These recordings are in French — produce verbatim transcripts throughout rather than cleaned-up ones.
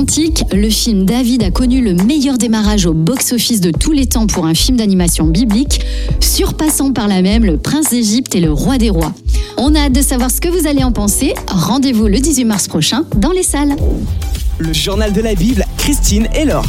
Outre-Atlantique, le film David a connu le meilleur démarrage au box-office de tous les temps pour un film d'animation biblique, surpassant par là même Le Prince d'Égypte et Le Roi des Rois. On a hâte de savoir ce que vous allez en penser. Rendez-vous le dix-huit mars prochain dans les salles. Le journal de la Bible, Christine et Laure.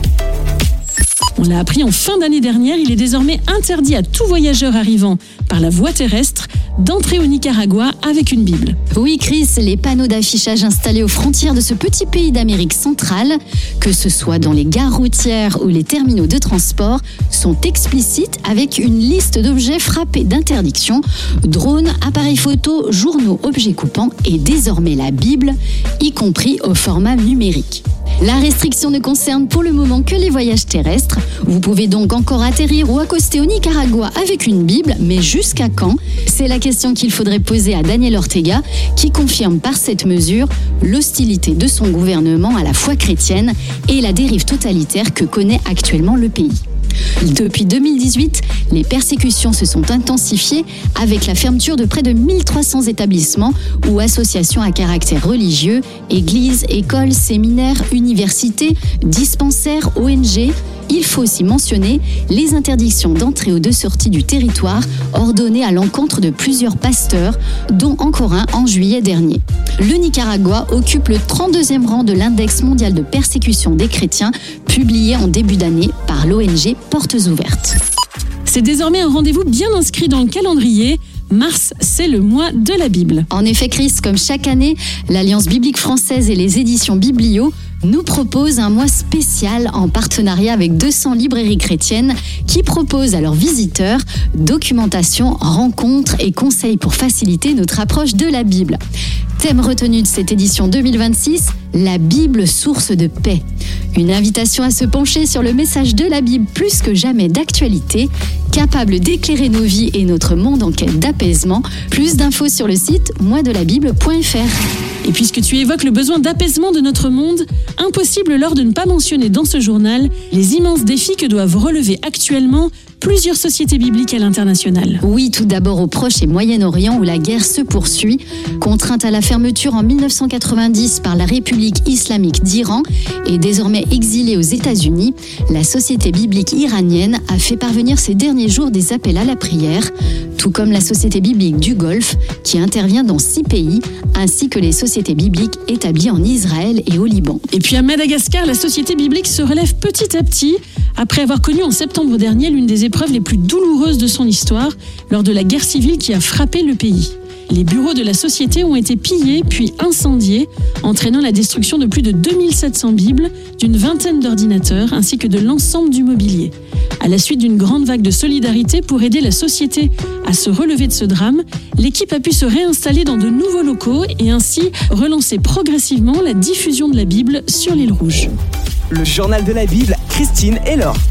On l'a appris en fin d'année dernière, il est désormais interdit à tout voyageur arrivant par la voie terrestre d'entrer au Nicaragua avec une Bible. Oui, Chris, les panneaux d'affichage installés aux frontières de ce petit pays d'Amérique centrale, que ce soit dans les gares routières ou les terminaux de transport, sont explicites avec une liste d'objets frappés d'interdiction, drones, appareils photo, journaux, objets coupants et désormais la Bible, y compris au format numérique. La restriction ne concerne pour le moment que les voyages terrestres. Vous pouvez donc encore atterrir ou accoster au Nicaragua avec une Bible, mais jusqu'à quand ? C'est la question qu'il faudrait poser à Daniel Ortega, qui confirme par cette mesure l'hostilité de son gouvernement à la foi chrétienne et la dérive totalitaire que connaît actuellement le pays. Depuis deux mille dix-huit, les persécutions se sont intensifiées avec la fermeture de près de mille trois cents établissements ou associations à caractère religieux, églises, écoles, séminaires, universités, dispensaires, O N G. Il faut aussi mentionner les interdictions d'entrée ou de sortie du territoire ordonnées à l'encontre de plusieurs pasteurs, dont encore un en juillet dernier. Le Nicaragua occupe le trente-deuxième rang de l'index mondial de persécution des chrétiens, publié en début d'année par l'O N G Portes Ouvertes. C'est désormais un rendez-vous bien inscrit dans le calendrier. Mars, c'est le mois de la Bible. En effet, Chris, comme chaque année, l'Alliance biblique française et les éditions Biblio nous proposent un mois spécial en partenariat avec deux cents librairies chrétiennes qui proposent à leurs visiteurs documentation, rencontres et conseils pour faciliter notre approche de la Bible. Thème retenu de cette édition deux mille vingt-six, la Bible, source de paix. Une invitation à se pencher sur le message de la Bible plus que jamais d'actualité, capable d'éclairer nos vies et notre monde en quête d'apaisement. Plus d'infos sur le site moi de la bible point f r. Et puisque tu évoques le besoin d'apaisement de notre monde, impossible alors de ne pas mentionner dans ce journal les immenses défis que doivent relever actuellement plusieurs sociétés bibliques à l'international. Oui, tout d'abord au Proche et Moyen-Orient où la guerre se poursuit. Contrainte à la fermeture en mille neuf cent quatre-vingt-dix par la République islamique d'Iran et désormais exilée aux États-Unis, la société biblique iranienne a fait parvenir ces derniers jours des appels à la prière, tout comme la société biblique du Golfe qui intervient dans six pays, ainsi que les sociétés bibliques établies en Israël et au Liban. Et puis à Madagascar, la société biblique se relève petit à petit après avoir connu en septembre dernier l'une des épreuves les plus douloureuses de son histoire lors de la guerre civile qui a frappé le pays. Les bureaux de la société ont été pillés puis incendiés, entraînant la destruction de plus de deux mille sept cents Bibles, d'une vingtaine d'ordinateurs ainsi que de l'ensemble du mobilier. À la suite d'une grande vague de solidarité pour aider la société à se relever de ce drame, l'équipe a pu se réinstaller dans de nouveaux locaux et ainsi relancer progressivement la diffusion de la Bible sur l'île Rouge. Le journal de la Bible, Christine et Laure.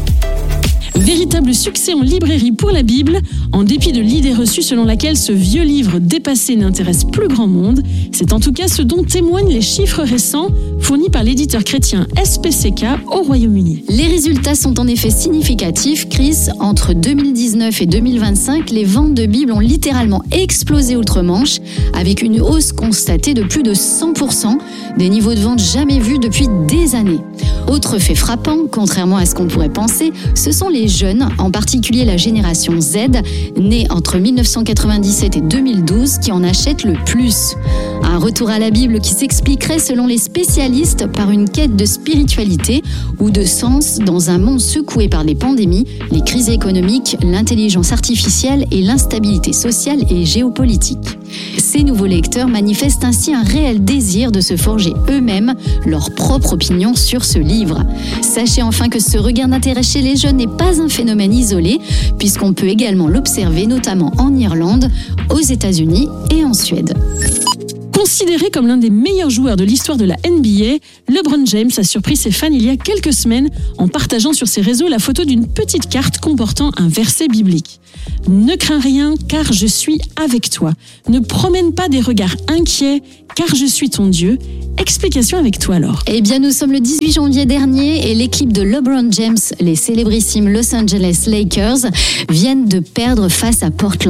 Véritable succès en librairie pour la Bible, en dépit de l'idée reçue selon laquelle ce vieux livre dépassé n'intéresse plus grand monde. C'est en tout cas ce dont témoignent les chiffres récents fournis par l'éditeur chrétien S P C K au Royaume-Uni. Les résultats sont en effet significatifs, Chris. Entre deux mille dix-neuf et deux mille vingt-cinq, les ventes de Bibles ont littéralement explosé outre-Manche, avec une hausse constatée de plus de cent pour cent, des niveaux de vente jamais vus depuis des années. Autre fait frappant, contrairement à ce qu'on pourrait penser, ce sont les jeunes, en particulier la génération Z, née entre mille neuf cent quatre-vingt-dix-sept et deux mille douze, qui en achètent le plus. Un retour à la Bible qui s'expliquerait, selon les spécialistes, par une quête de spiritualité ou de sens dans un monde secoué par les pandémies, les crises économiques, l'intelligence artificielle et l'instabilité sociale et géopolitique. Ces nouveaux lecteurs manifestent ainsi un réel désir de se forger eux-mêmes leur propre opinion sur ce livre. Sachez enfin que ce regain d'intérêt chez les jeunes n'est pas un phénomène isolé, puisqu'on peut également l'observer notamment en Irlande, aux États-Unis et en Suède. Considéré comme l'un des meilleurs joueurs de l'histoire de la N B A, LeBron James a surpris ses fans il y a quelques semaines en partageant sur ses réseaux la photo d'une petite carte comportant un verset biblique. « Ne crains rien, car je suis avec toi. Ne promène pas des regards inquiets, car je suis ton Dieu. » Explication avec toi alors. Eh bien, nous sommes le dix-huit janvier dernier et l'équipe de LeBron James, les célébrissimes Los Angeles Lakers, viennent de perdre face à Portland.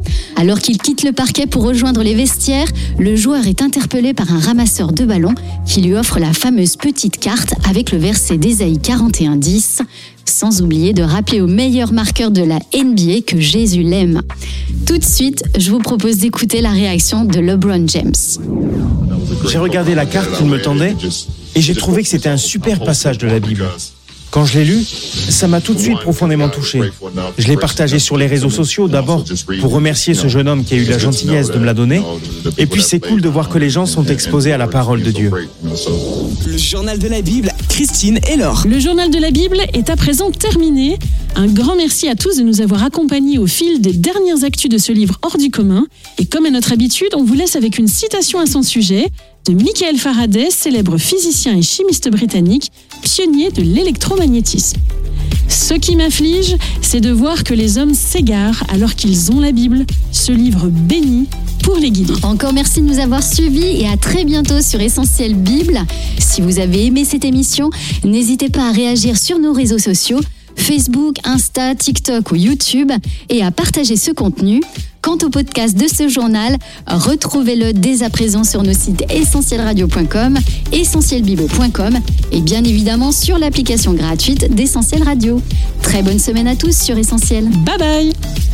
Alors qu'il quitte le parquet pour rejoindre les vestiaires, le joueur est interpellé par un ramasseur de ballons qui lui offre la fameuse petite carte avec le verset d'Ésaïe quarante et un dix, sans oublier de rappeler au meilleur marqueur de la N B A que Jésus l'aime. Tout de suite, je vous propose d'écouter la réaction de LeBron James. J'ai regardé la carte qu'il me tendait et j'ai trouvé que c'était un super passage de la Bible. Quand je l'ai lu, ça m'a tout de suite profondément touché. Je l'ai partagé sur les réseaux sociaux d'abord pour remercier ce jeune homme qui a eu la gentillesse de me la donner. Et puis c'est cool de voir que les gens sont exposés à la parole de Dieu. Le journal de la Bible, Christine et Laure. Le journal de la Bible est à présent terminé. Un grand merci à tous de nous avoir accompagnés au fil des dernières actus de ce livre hors du commun. Et comme à notre habitude, on vous laisse avec une citation à son sujet de Michael Faraday, célèbre physicien et chimiste britannique, pionnier de l'électromagnétisme. Ce qui m'afflige, c'est de voir que les hommes s'égarent alors qu'ils ont la Bible, ce livre béni pour les guider. Encore merci de nous avoir suivis et à très bientôt sur Essentiel Bible. Si vous avez aimé cette émission, n'hésitez pas à réagir sur nos réseaux sociaux, Facebook, Insta, TikTok ou YouTube, et à partager ce contenu. Quant au podcast de ce journal, retrouvez-le dès à présent sur nos sites essentiel radio point com, essentiel bible point com et bien évidemment sur l'application gratuite d'Essentiel Radio. Très bonne semaine à tous sur Essentiel. Bye bye!